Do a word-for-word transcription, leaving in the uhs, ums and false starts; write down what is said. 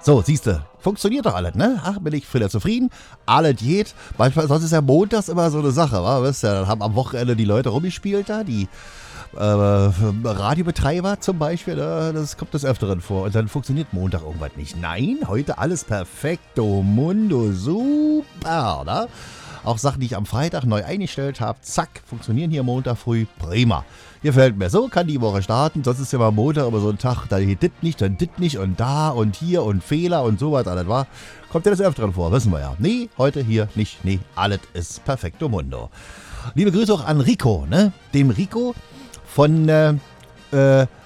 So, siehste, funktioniert doch alles, ne? Ach, bin ich wieder zufrieden. Alles geht. Manchmal, sonst ist ja montags immer so eine Sache, wa? Weißt du, dann haben am Wochenende die Leute rumgespielt da, die äh, Radiobetreiber zum Beispiel, ne? Das kommt des Öfteren vor. Und dann funktioniert Montag irgendwas nicht. Nein, heute alles perfekto, mundo, super, ne? Auch Sachen, die ich am Freitag neu eingestellt habe, zack, funktionieren hier Montag früh, prima. Gefällt mir, so kann die Woche starten, sonst ist ja mal Montag aber so ein Tag, da hier dit nicht, dann dit nicht und da und hier und Fehler und sowas, alles war. Kommt ja das Öfteren vor, wissen wir ja. Nee, heute hier nicht, nee, alles ist perfekto mundo. Liebe Grüße auch an Rico, ne? Dem Rico von, äh, äh,